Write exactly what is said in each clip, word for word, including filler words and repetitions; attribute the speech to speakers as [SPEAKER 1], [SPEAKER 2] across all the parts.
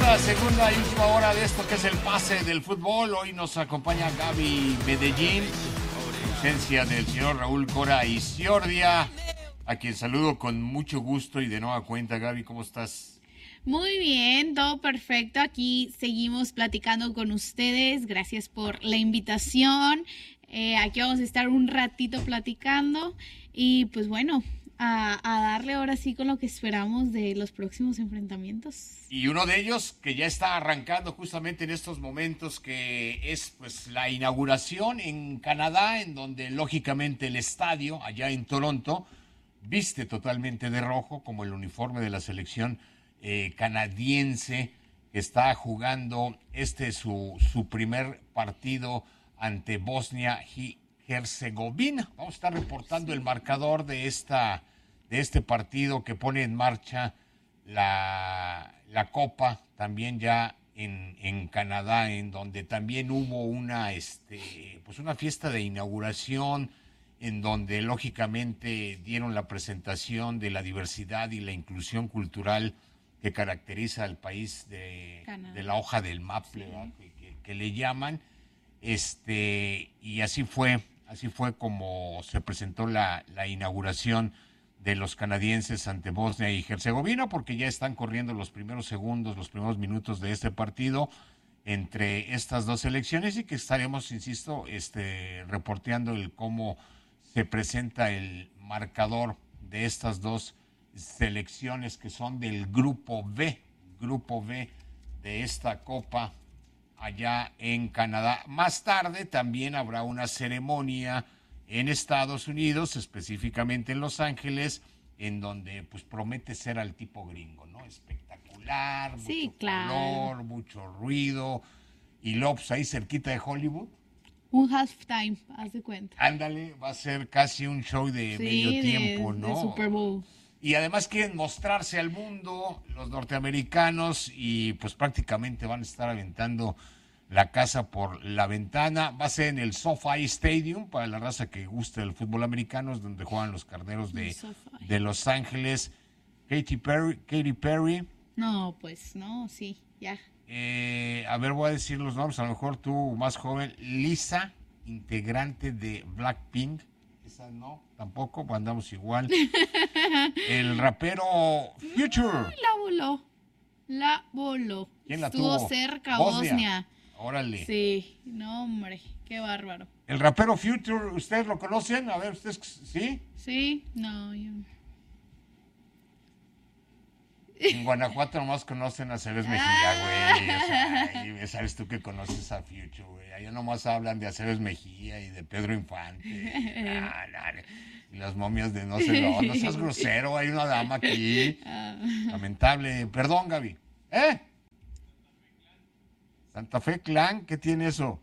[SPEAKER 1] la segunda y última hora de esto que es el pase del fútbol. Hoy nos acompaña Gaby Medellín, ausencia del señor Raúl Cora Isiordia, a quien saludo con mucho gusto y de nueva cuenta. Gaby, ¿cómo estás?
[SPEAKER 2] Muy bien, todo perfecto. Aquí seguimos platicando con ustedes. Gracias por la invitación. Eh, aquí vamos a estar un ratito platicando y pues bueno, a, a darle ahora sí con lo que esperamos de los próximos enfrentamientos.
[SPEAKER 1] Y uno de ellos que ya está arrancando justamente en estos momentos, que es pues la inauguración en Canadá, en donde lógicamente el estadio allá en Toronto viste totalmente de rojo, como el uniforme de la selección eh, canadiense, que está jugando este su, su primer partido ante Bosnia y Herzegovina. Vamos a estar reportando el marcador de esta de este partido que pone en marcha la, la Copa, también ya en, en Canadá, en donde también hubo una, este, pues una fiesta de inauguración, en donde lógicamente dieron la presentación de la diversidad y la inclusión cultural que caracteriza al país de, de la hoja del maple, sí. que, que, que le llaman, este, y así fue, así fue como se presentó la, la inauguración de los canadienses ante Bosnia y Herzegovina, porque ya están corriendo los primeros segundos, los primeros minutos de este partido entre estas dos selecciones, y que estaremos, insisto, este, reporteando el cómo se presenta el marcador de estas dos selecciones que son del grupo B, grupo B de esta Copa allá en Canadá. Más tarde también habrá una ceremonia en Estados Unidos, específicamente en Los Ángeles, en donde pues promete ser al tipo gringo, ¿no? Espectacular,
[SPEAKER 2] sí,
[SPEAKER 1] mucho
[SPEAKER 2] claro.
[SPEAKER 1] color, mucho ruido, y luego pues ahí cerquita de Hollywood.
[SPEAKER 2] Un halftime, haz de cuenta.
[SPEAKER 1] Ándale, va a ser casi un show de sí, medio tiempo,
[SPEAKER 2] de,
[SPEAKER 1] ¿no?
[SPEAKER 2] De Super Bowl.
[SPEAKER 1] Y además quieren mostrarse al mundo los norteamericanos y pues prácticamente van a estar aventando la casa por la ventana. Va a ser en el SoFi Stadium, para la raza que gusta del fútbol americano, es donde juegan los Carneros de, de Los Ángeles. Katy Perry, Katy Perry.
[SPEAKER 2] No, pues no, sí, ya.
[SPEAKER 1] Eh, a ver, voy a decir los nombres, a lo mejor tú más joven. Lisa, integrante de Blackpink. Esa no, tampoco, andamos igual. El rapero Future.
[SPEAKER 2] Ay, la voló, la voló.
[SPEAKER 1] ¿Quién la
[SPEAKER 2] Estuvo
[SPEAKER 1] tuvo?
[SPEAKER 2] cerca,
[SPEAKER 1] Bosnia.
[SPEAKER 2] Bosnia.
[SPEAKER 1] Órale.
[SPEAKER 2] Sí, no hombre, qué bárbaro.
[SPEAKER 1] El rapero Future, ¿ustedes lo conocen? A ver, ¿ustedes sí?
[SPEAKER 2] Sí, no, yo...
[SPEAKER 1] En Guanajuato nomás conocen a Aceves Mejía, güey. O sea, sabes tú que conoces a Future, güey. Allá nomás hablan de Aceves Mejía y de Pedro Infante. No, no, y las momias de no sé lo, no seas grosero, hay una dama aquí. Lamentable. Perdón, Gaby. ¿Eh? Santa Fe Clan, ¿qué tiene eso?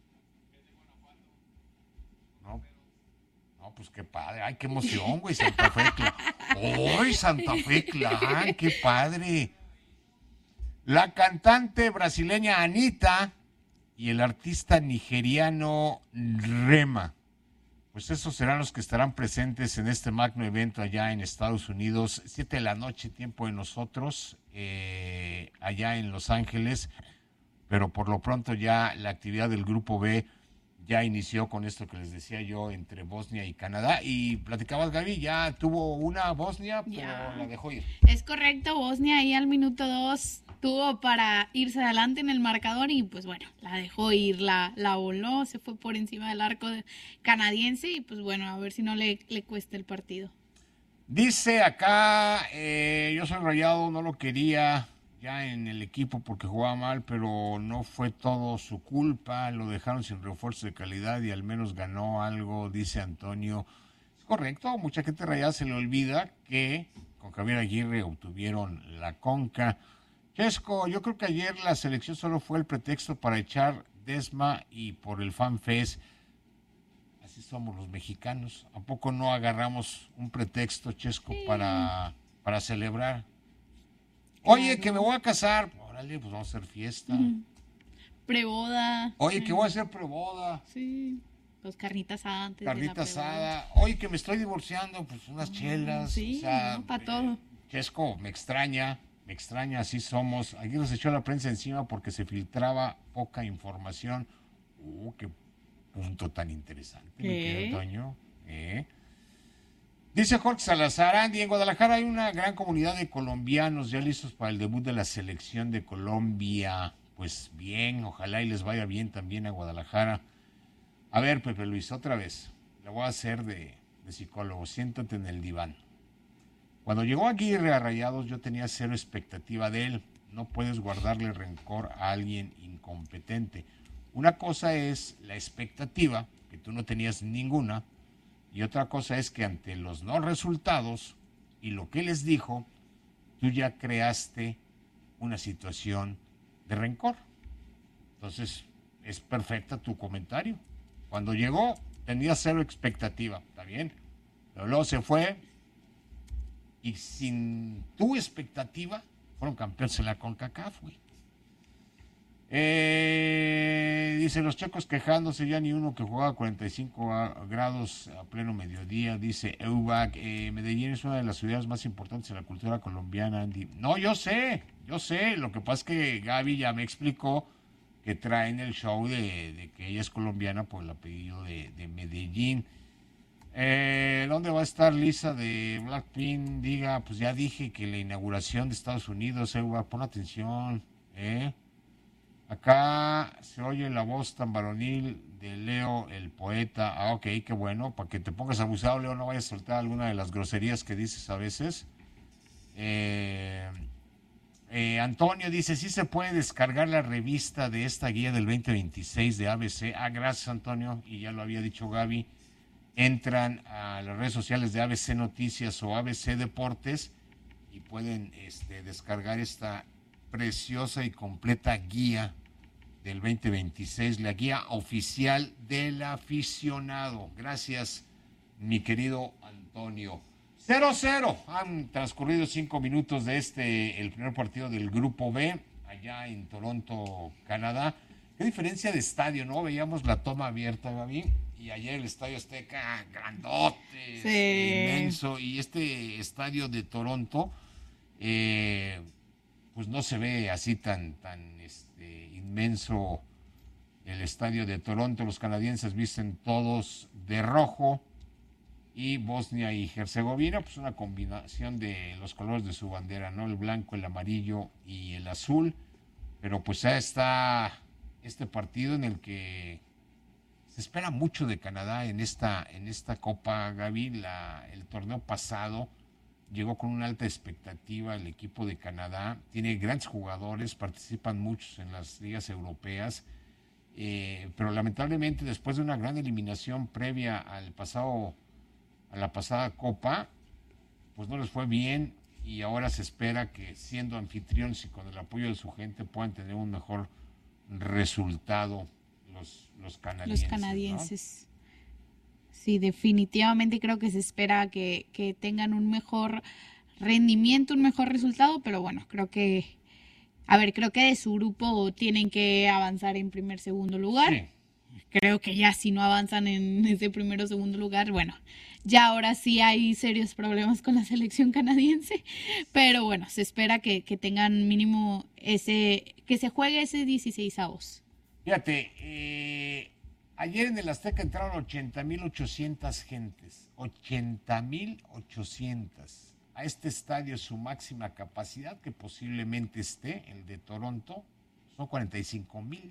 [SPEAKER 1] No, no, pues qué padre. Ay, qué emoción, güey, Santa Fe Clan. ¡Ay, Santa Fe Clan! ¡Qué padre! La cantante brasileña Anitta y el artista nigeriano Rema. Pues esos serán los que estarán presentes en este magno evento allá en Estados Unidos. Siete de la noche, tiempo de nosotros, eh, allá en Los Ángeles. Pero por lo pronto ya la actividad del Grupo B ya inició con esto que les decía yo entre Bosnia y Canadá. Y platicabas, Gaby, ya tuvo una Bosnia, pero ya la dejó ir.
[SPEAKER 2] Es correcto, Bosnia ahí al minuto dos tuvo para irse adelante en el marcador y pues bueno, la dejó ir, la, la voló, se fue por encima del arco canadiense y pues bueno, a ver si no le, le cuesta el partido.
[SPEAKER 1] Dice acá, eh, yo soy Rayado, no lo quería ya en el equipo porque jugaba mal, pero no fue todo su culpa, lo dejaron sin refuerzo de calidad y al menos ganó algo, dice Antonio. Es correcto, mucha gente Rayada se le olvida que con Javier Aguirre obtuvieron la Conca. Chesco, yo creo que ayer la selección solo fue el pretexto para echar desma y por el FanFest. Así somos los mexicanos. ¿A poco no agarramos un pretexto, Chesco, sí. para, para celebrar? Oye, claro. Que me voy a casar. Órale, pues vamos a hacer fiesta. Uh-huh.
[SPEAKER 2] Preboda.
[SPEAKER 1] Oye, que voy a hacer preboda.
[SPEAKER 2] Sí. Los carnitas asada antes
[SPEAKER 1] Carnita
[SPEAKER 2] de la
[SPEAKER 1] asada. Oye, que me estoy divorciando, pues unas chelas.
[SPEAKER 2] Sí,
[SPEAKER 1] o sea,
[SPEAKER 2] no, para todo.
[SPEAKER 1] Chesco, me extraña. Me extraña, así somos. Aquí nos echó la prensa encima porque se filtraba poca información. Uh, qué punto tan interesante, mi querido Toño. ¿Eh? Dice Jorge Salazar, Andy, en Guadalajara hay una gran comunidad de colombianos ya listos para el debut de la selección de Colombia. Pues bien, ojalá y les vaya bien también a Guadalajara. A ver, Pepe Luis, otra vez. La voy a hacer de, de psicólogo. Siéntate en el diván. Cuando llegó Aguirre a Rayados, yo tenía cero expectativa de él. No puedes guardarle rencor a alguien incompetente. Una cosa es la expectativa, que tú no tenías ninguna, y otra cosa es que ante los no resultados y lo que les dijo, tú ya creaste una situación de rencor. Entonces, es perfecta tu comentario. Cuando llegó, tenía cero expectativa, ¿está bien? Pero luego se fue y sin tu expectativa fueron campeones en la CONCACAF, güey. Eh, dice, los checos quejándose, ya ni uno que jugaba a cuarenta y cinco grados a pleno mediodía. Dice Eubac, eh, Medellín es una de las ciudades más importantes en la cultura colombiana, Andy. No, yo sé, yo sé. Lo que pasa es que Gaby ya me explicó que traen el show de, de que ella es colombiana por el apellido de, de Medellín. Eh, ¿Dónde va a estar Lisa de Blackpink? Diga, pues ya dije que la inauguración de Estados Unidos, Eubac, pon atención, ¿eh? Acá se oye la voz tan varonil de Leo, el poeta. Ah, ok, qué bueno. Para que te pongas abusado, Leo, no vayas a soltar alguna de las groserías que dices a veces. Eh, eh, Antonio dice, sí se puede descargar la revista de esta guía del veinte veintiséis de A B C. Ah, gracias, Antonio. Y ya lo había dicho Gaby. Entran a las redes sociales de A B C Noticias o A B C Deportes y pueden este, descargar esta preciosa y completa guía del veinte veintiséis, la guía oficial del aficionado. Gracias, mi querido Antonio. cero cero, han transcurrido cinco minutos de este, el primer partido del Grupo B, allá en Toronto, Canadá. Qué diferencia de estadio, ¿no? Veíamos la toma abierta, Gaby, y ayer el Estadio Azteca, grandote,
[SPEAKER 2] sí.
[SPEAKER 1] inmenso, y este estadio de Toronto, eh, pues no se ve así tan, tan este, inmenso el estadio de Toronto. Los canadienses visten todos de rojo y Bosnia y Herzegovina, pues una combinación de los colores de su bandera, ¿no? El blanco, el amarillo y el azul. Pero pues ya está este partido en el que se espera mucho de Canadá en esta, en esta Copa, Gaby. La, el torneo pasado llegó con una alta expectativa el equipo de Canadá, tiene grandes jugadores, participan muchos en las ligas europeas, eh, pero lamentablemente después de una gran eliminación previa al pasado, a la pasada Copa, pues no les fue bien y ahora se espera que siendo anfitriones y con el apoyo de su gente puedan tener un mejor resultado los, los canadienses.
[SPEAKER 2] Los canadienses. ¿No? Sí, definitivamente creo que se espera que, que tengan un mejor rendimiento, un mejor resultado, pero bueno, creo que, a ver, creo que de su grupo tienen que avanzar en primer, segundo lugar. Sí. Creo que ya si no avanzan en ese primero o segundo lugar, bueno, ya ahora sí hay serios problemas con la selección canadiense, pero bueno, se espera que, que tengan mínimo ese, que se juegue ese dieciseisavos.
[SPEAKER 1] Fíjate, eh... ayer en el Azteca entraron ochenta mil ochocientas gentes, ochenta mil ochocientas. A este estadio su máxima capacidad, que posiblemente esté, el de Toronto, son cuarenta y cinco mil.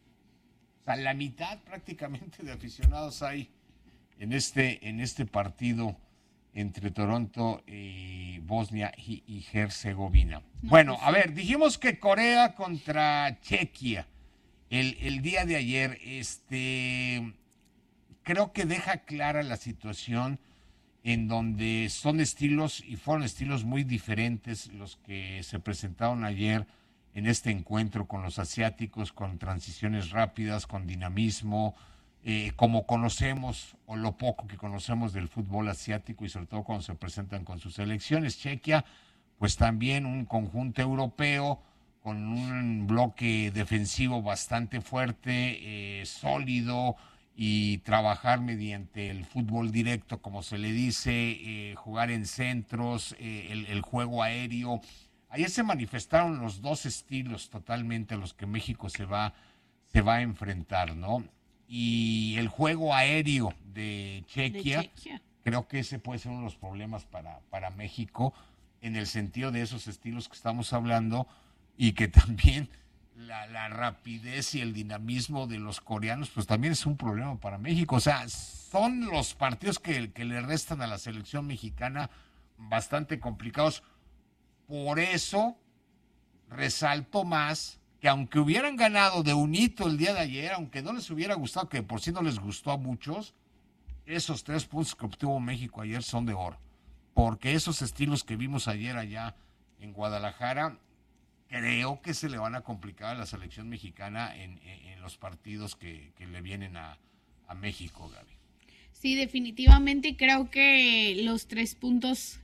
[SPEAKER 1] O sea, la mitad prácticamente de aficionados hay en este, en este partido entre Toronto y Bosnia y, y Herzegovina. No, bueno, pues, a ver, dijimos que Corea contra Chequia. El, el día de ayer, este, creo que deja clara la situación en donde son estilos y fueron estilos muy diferentes los que se presentaron ayer en este encuentro con los asiáticos, con transiciones rápidas, con dinamismo, eh, como conocemos o lo poco que conocemos del fútbol asiático y sobre todo cuando se presentan con sus selecciones. Chequia, pues también un conjunto europeo con un bloque defensivo bastante fuerte, eh, sólido, y trabajar mediante el fútbol directo, como se le dice, eh, jugar en centros, eh, el, el juego aéreo, Ayer se manifestaron los dos estilos totalmente a los que México se va, se va a enfrentar, ¿no? Y el juego aéreo de Chequia,
[SPEAKER 2] De Chequia.
[SPEAKER 1] creo que ese puede ser uno de los problemas para, para México, en el sentido de esos estilos que estamos hablando, y que también la, la rapidez y el dinamismo de los coreanos, pues también es un problema para México. O sea, son los partidos que, que le restan a la selección mexicana bastante complicados. Por eso resalto más que aunque hubieran ganado de un hito el día de ayer, aunque no les hubiera gustado, que por sí no les gustó a muchos, esos tres puntos que obtuvo México ayer son de oro. Porque esos estilos que vimos ayer allá en Guadalajara, creo que se le van a complicar a la selección mexicana en, en, en los partidos que, que le vienen a, a México, Gaby.
[SPEAKER 2] Sí, definitivamente creo que los tres puntos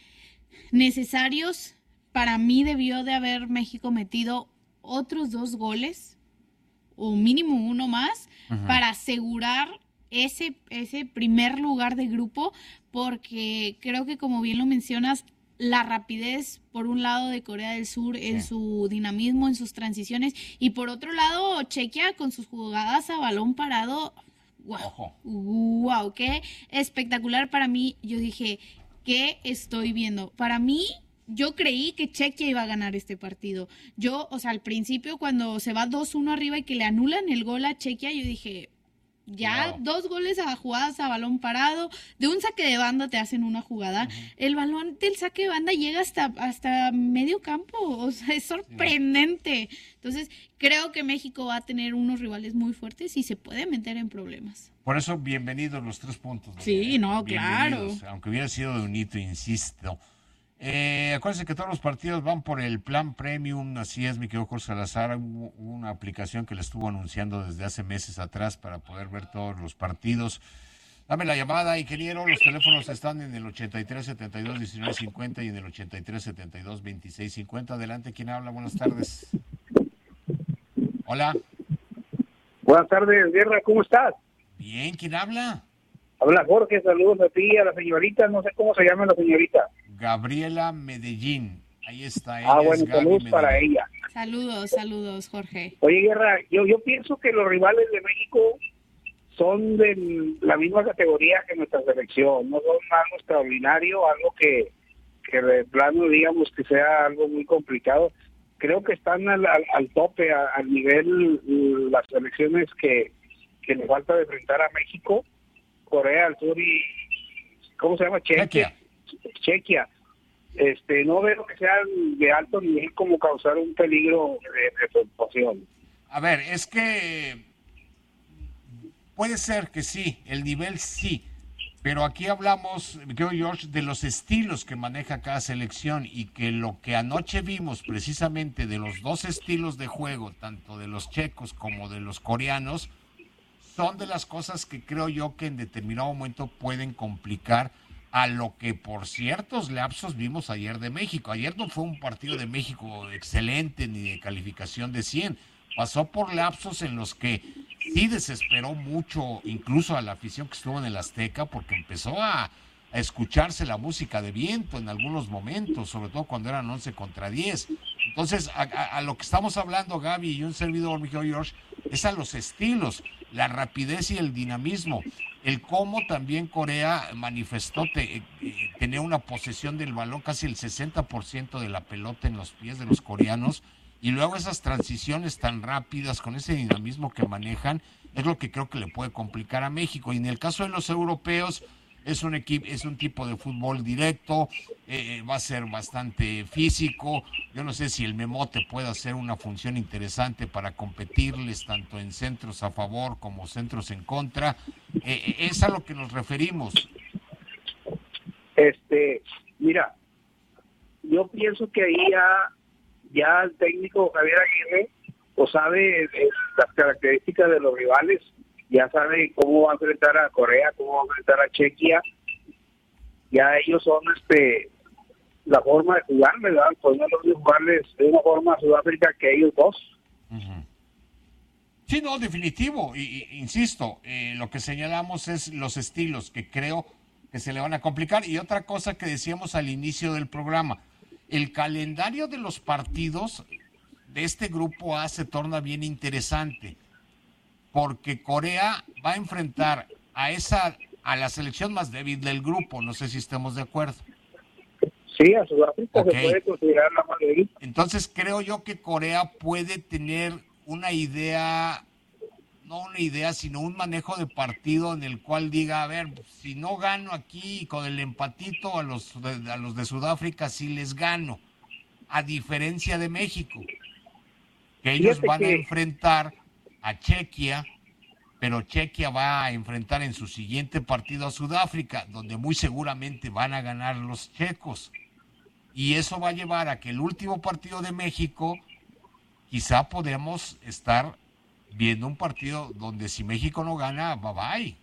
[SPEAKER 2] necesarios, para mí debió de haber México metido otros dos goles, o mínimo uno más, uh-huh. para asegurar ese, ese primer lugar de grupo, porque creo que, como bien lo mencionas, la rapidez, por un lado, de Corea del Sur en sí. su dinamismo, en sus transiciones, y por otro lado, Chequia con sus jugadas a balón parado. Wow, Ojo. wow, qué espectacular para mí. Yo dije, ¿qué estoy viendo? Para mí, yo creí que Chequia iba a ganar este partido. Yo, o sea, al principio, cuando se va dos uno arriba y que le anulan el gol a Chequia, yo dije, ya wow. dos goles a jugadas a balón parado, de un saque de banda te hacen una jugada, uh-huh. el balón del saque de banda llega hasta, hasta medio campo, o sea, es sorprendente. Entonces, creo que México va a tener unos rivales muy fuertes y se puede meter en problemas.
[SPEAKER 1] Por eso, bienvenidos los tres puntos.
[SPEAKER 2] Sí, no, claro.
[SPEAKER 1] Aunque hubiera sido de un hito, insisto. Eh, acuérdense que todos los partidos van por el plan premium, así es, mi querido Jorge Salazar. Hubo una aplicación que le estuvo anunciando desde hace meses atrás para poder ver todos los partidos. Dame la llamada, ingeniero. Los teléfonos están en el ochenta y tres setenta y dos diecinueve cincuenta y en el ochenta y tres setenta y dos veintiséis cincuenta. Adelante, ¿quién habla? Buenas tardes. Hola.
[SPEAKER 3] Buenas tardes, Guerra, ¿cómo estás?
[SPEAKER 1] Bien, ¿quién habla?
[SPEAKER 3] Habla Jorge, saludos a ti, a la señorita, no sé cómo se llama la señorita.
[SPEAKER 1] Gabriela Medellín, ahí está. Ella
[SPEAKER 3] ah, bueno, saludos para ella.
[SPEAKER 2] Saludos, saludos, Jorge.
[SPEAKER 3] Oye, Guerra, yo, yo pienso que los rivales de México son de la misma categoría que nuestra selección, no son algo extraordinario, algo que, que de plano, digamos, que sea algo muy complicado. Creo que están al, al, al tope, a, al nivel las selecciones que, que le falta de enfrentar a México, Corea del Sur y, ¿cómo se llama? Chequia. Chequia. Este, no veo que sean de alto nivel como causar un peligro de, de preocupación.
[SPEAKER 1] A ver, es que puede ser que sí, el nivel sí, pero aquí hablamos, creo, George, de los estilos que maneja cada selección y que lo que anoche vimos precisamente de los dos estilos de juego, tanto de los checos como de los coreanos, son de las cosas que creo yo que en determinado momento pueden complicar a lo que por ciertos lapsos vimos ayer de México. Ayer no fue un partido de México excelente ni de calificación de cien. Pasó por lapsos en los que sí desesperó mucho, incluso a la afición que estuvo en el Azteca, porque empezó a, a escucharse la música de viento en algunos momentos, sobre todo cuando eran once contra diez. Entonces, a, a, a lo que estamos hablando, Gaby y un servidor, mi querido George, es a los estilos, la rapidez y el dinamismo. El cómo también Corea manifestó te, eh, tener una posesión del balón, casi el sesenta por ciento de la pelota en los pies de los coreanos, y luego esas transiciones tan rápidas, con ese dinamismo que manejan, es lo que creo que le puede complicar a México. Y en el caso de los europeos, es un equipo, es un tipo de fútbol directo, eh, va a ser bastante físico. Yo no sé si el Memote puede hacer una función interesante para competirles tanto en centros a favor como centros en contra. Eh, es a lo que nos referimos.
[SPEAKER 3] Este, mira, yo pienso que ahí ya, ya el técnico Javier Aguirre pues sabe eh, las características de los rivales. Ya sabe cómo va a enfrentar a Corea, cómo va a enfrentar a Chequia. Ya ellos son este la forma de jugar, ¿verdad? Pues no es lo mismo jugarles de una forma a Sudáfrica que ellos dos.
[SPEAKER 1] Uh-huh. Sí, no, definitivo. Y, y, insisto, eh, lo que señalamos es los estilos que creo que se le van a complicar. Y otra cosa que decíamos al inicio del programa, el calendario de los partidos de este grupo A se torna bien interesante, porque Corea va a enfrentar a esa a la selección más débil del grupo, no sé si estamos de acuerdo.
[SPEAKER 3] Sí, a Sudáfrica
[SPEAKER 1] Okay.
[SPEAKER 3] se puede considerar la más débil.
[SPEAKER 1] Entonces creo yo que Corea puede tener una idea, no una idea, sino un manejo de partido en el cual diga, a ver, si no gano aquí con el empatito a los de, a los de Sudáfrica sí les gano, a diferencia de México, que ellos
[SPEAKER 3] Fíjate
[SPEAKER 1] van
[SPEAKER 3] que-
[SPEAKER 1] a enfrentar a Chequia, pero Chequia va a enfrentar en su siguiente partido a Sudáfrica, donde muy seguramente van a ganar los checos. Y eso va a llevar a que el último partido de México, quizá podemos estar viendo un partido donde si México no gana, bye bye.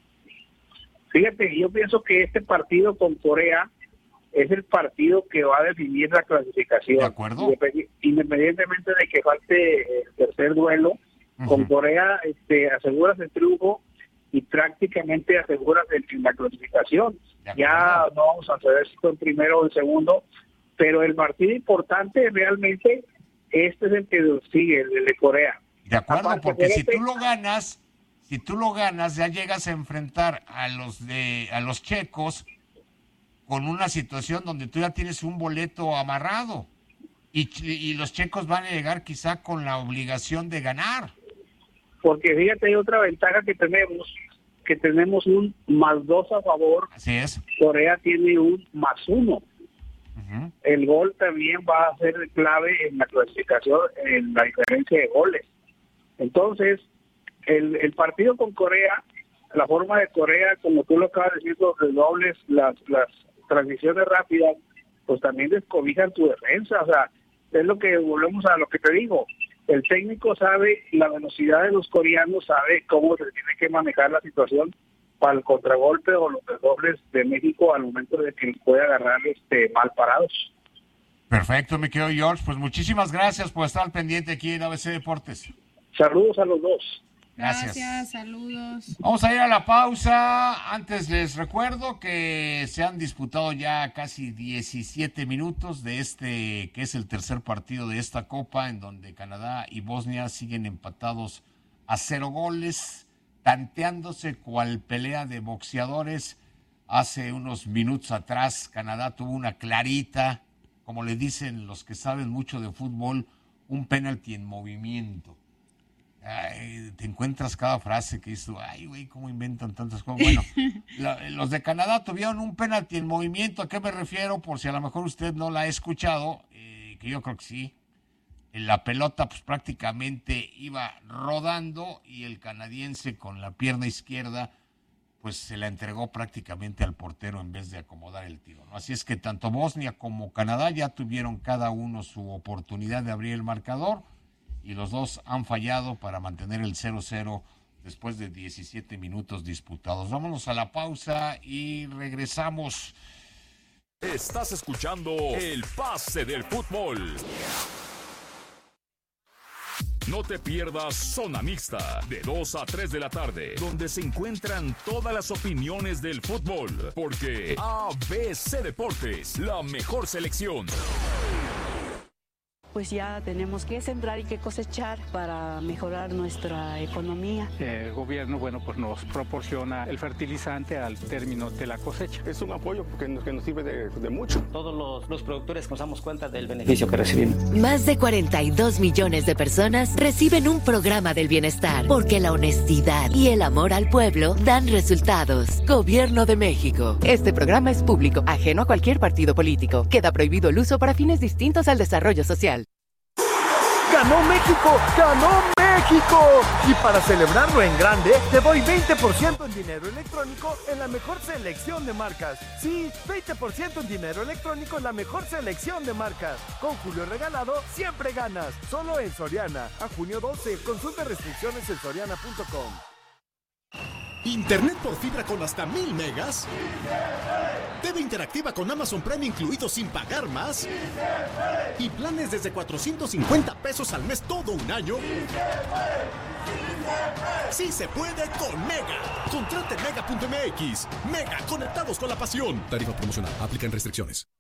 [SPEAKER 3] Fíjate, yo pienso que este partido con Corea es el partido que va a definir la clasificación.
[SPEAKER 1] ¿De acuerdo?
[SPEAKER 3] Independ- Independientemente de que falte el tercer duelo, con
[SPEAKER 1] Ujú.
[SPEAKER 3] Corea este, aseguras el triunfo y prácticamente aseguras el, la clasificación.
[SPEAKER 1] De
[SPEAKER 3] Ya
[SPEAKER 1] acuerdo.
[SPEAKER 3] no vamos a saber si fue el primero o el segundo, pero el partido importante realmente, este es el que nos sigue, el de Corea.
[SPEAKER 1] De acuerdo,
[SPEAKER 3] Aparte,
[SPEAKER 1] porque si
[SPEAKER 3] fíjate-
[SPEAKER 1] tú lo ganas, si tú lo ganas, ya llegas a enfrentar a los de a los checos con una situación donde tú ya tienes un boleto amarrado y, ch- y los checos van a llegar quizá con la obligación de ganar.
[SPEAKER 3] Porque fíjate, hay otra ventaja que tenemos, que tenemos un más dos a favor,
[SPEAKER 1] Así es.
[SPEAKER 3] Corea tiene un más uno.
[SPEAKER 1] Ujú.
[SPEAKER 3] El gol también va a ser clave en la clasificación, en la diferencia de goles. Entonces, el, el partido con Corea, la forma de Corea, como tú lo acabas de decir, los dobles, las, las transiciones rápidas, pues también descobijan tu defensa. O sea, es lo que volvemos a lo que te digo. El técnico sabe la velocidad de los coreanos, sabe cómo se tiene que manejar la situación para el contragolpe o los dobles de México al momento de que pueda agarrar este mal parados.
[SPEAKER 1] Perfecto, mi querido George. Pues muchísimas gracias por estar al pendiente aquí en A B C Deportes.
[SPEAKER 3] Saludos a los dos.
[SPEAKER 1] Gracias.
[SPEAKER 2] Gracias, saludos.
[SPEAKER 1] Vamos a ir a la pausa. Antes les recuerdo que se han disputado ya casi diecisiete minutos de este, que es el tercer partido de esta Copa, en donde Canadá y Bosnia siguen empatados a cero goles, tanteándose cual pelea de boxeadores. Hace unos minutos atrás, Canadá tuvo una clarita, como le dicen los que saben mucho de fútbol, un penalti en movimiento. Ay, te encuentras cada frase que dices, ay, güey, cómo inventan tantas cosas. Bueno, la- los de Canadá tuvieron un penalti en movimiento. ¿A qué me refiero? Por si a lo mejor usted no la ha escuchado, eh, que yo creo que sí. La pelota pues prácticamente iba rodando y el canadiense con la pierna izquierda pues se la entregó prácticamente al portero en vez de acomodar el tiro, ¿no? Así es que tanto Bosnia como Canadá ya tuvieron cada uno su oportunidad de abrir el marcador y los dos han fallado para mantener el cero cero después de diecisiete minutos disputados. Vámonos a la pausa y regresamos.
[SPEAKER 4] Estás escuchando el pase del fútbol. No te pierdas Zona Mixta, de dos a tres de la tarde, donde se encuentran todas las opiniones del fútbol, porque A B C Deportes, la mejor selección.
[SPEAKER 5] Pues ya tenemos que sembrar y que cosechar para mejorar nuestra economía.
[SPEAKER 6] El gobierno, bueno, pues nos proporciona el fertilizante al término de la cosecha.
[SPEAKER 7] Es un apoyo que nos, que nos sirve de, de mucho.
[SPEAKER 8] Todos los, los productores nos damos cuenta del beneficio que recibimos.
[SPEAKER 9] Más de cuarenta y dos millones de personas reciben un programa del bienestar, porque la honestidad y el amor al pueblo dan resultados. Gobierno de México.
[SPEAKER 10] Este programa es público, ajeno a cualquier partido político. Queda prohibido el uso para fines distintos al desarrollo social.
[SPEAKER 11] ¡Ganó México! ¡Ganó México! Y para celebrarlo en grande, te doy veinte por ciento en dinero electrónico en la mejor selección de marcas. Sí, veinte por ciento en dinero electrónico en la mejor selección de marcas. Con Julio Regalado, siempre ganas. Solo en Soriana. A junio doce. Consulta restricciones en soriana punto com.
[SPEAKER 12] ¿Internet por fibra con hasta mil megas? ¿T V interactiva con Amazon Prime incluido sin pagar más? ¿Y planes desde cuatrocientos cincuenta pesos al mes todo un año? ¡Sí se puede con Mega! Contrate mega punto m x. Mega, conectados con la pasión. Tarifa promocional. Aplican restricciones.